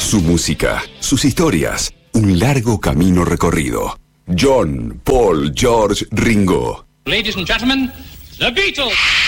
Su música, sus historias, un largo camino recorrido. John, Paul, George, Ringo. Ladies and gentlemen, The Beatles.